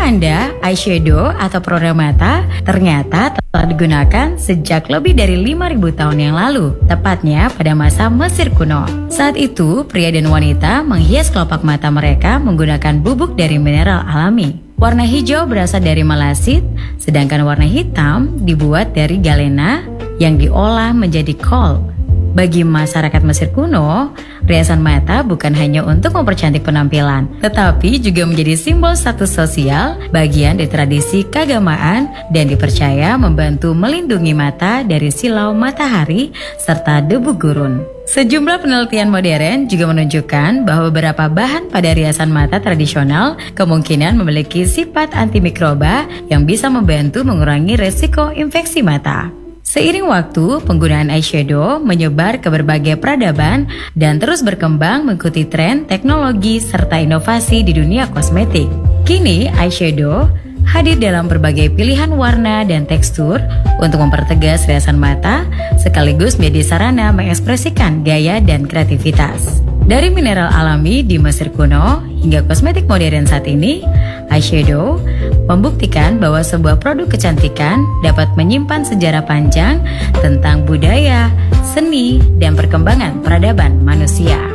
Anda, eyeshadow atau produk mata ternyata telah digunakan sejak lebih dari 5.000 tahun yang lalu, tepatnya pada masa Mesir kuno. Saat itu, pria dan wanita menghias kelopak mata mereka menggunakan bubuk dari mineral alami. Warna hijau berasal dari malasit, sedangkan warna hitam dibuat dari galena yang diolah menjadi kohl. Bagi masyarakat Mesir kuno, riasan mata bukan hanya untuk mempercantik penampilan, tetapi juga menjadi simbol status sosial, bagian dari tradisi keagamaan, dan dipercaya membantu melindungi mata dari silau matahari serta debu gurun. Sejumlah penelitian modern juga menunjukkan bahwa beberapa bahan pada riasan mata tradisional kemungkinan memiliki sifat antimikroba yang bisa membantu mengurangi resiko infeksi mata. Seiring waktu, penggunaan eyeshadow menyebar ke berbagai peradaban dan terus berkembang mengikuti tren, teknologi, serta inovasi di dunia kosmetik. Kini, eyeshadow hadir dalam berbagai pilihan warna dan tekstur untuk mempertegas riasan mata, sekaligus menjadi sarana mengekspresikan gaya dan kreativitas. Dari mineral alami di Mesir kuno hingga kosmetik modern saat ini, eyeshadow membuktikan bahwa sebuah produk kecantikan dapat menyimpan sejarah panjang tentang budaya, seni, dan perkembangan peradaban manusia.